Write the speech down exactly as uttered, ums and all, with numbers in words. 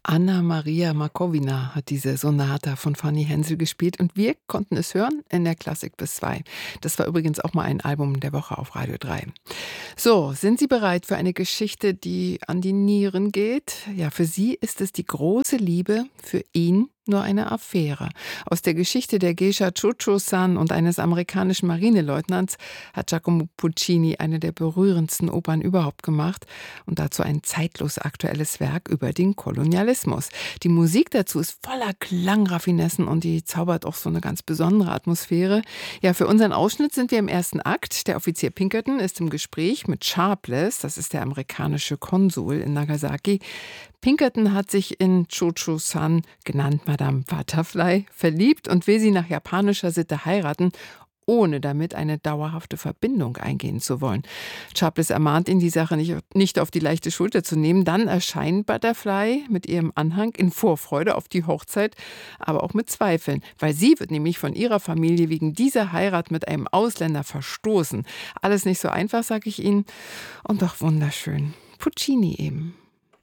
Anna Maria Markowina hat diese Sonata von Fanny Hensel gespielt und wir konnten es hören in der Klassik bis zwei. Das war übrigens auch mal ein Album der Woche auf Radio drei. So, sind Sie bereit für eine Geschichte, die an die Nieren geht? Ja, für Sie ist es die große Liebe, für ihn nur eine Affäre. Aus der Geschichte der Geisha Cho-Cho-san und eines amerikanischen Marineleutnants hat Giacomo Puccini eine der berührendsten Opern überhaupt gemacht und dazu ein zeitlos aktuelles Werk über den Kolonialismus. Die Musik dazu ist voller Klangraffinessen und die zaubert auch so eine ganz besondere Atmosphäre. Ja, für unseren Ausschnitt sind wir im ersten Akt. Der Offizier Pinkerton ist im Gespräch mit Sharpless, das ist der amerikanische Konsul in Nagasaki. Pinkerton hat sich in Cho-Cho-san, genannt Madame Butterfly, verliebt und will sie nach japanischer Sitte heiraten, ohne damit eine dauerhafte Verbindung eingehen zu wollen. Sharpless ermahnt ihn, die Sache nicht, nicht auf die leichte Schulter zu nehmen. Dann erscheint Butterfly mit ihrem Anhang in Vorfreude auf die Hochzeit, aber auch mit Zweifeln, weil sie wird nämlich von ihrer Familie wegen dieser Heirat mit einem Ausländer verstoßen. Alles nicht so einfach, sage ich Ihnen, und doch wunderschön. Puccini eben.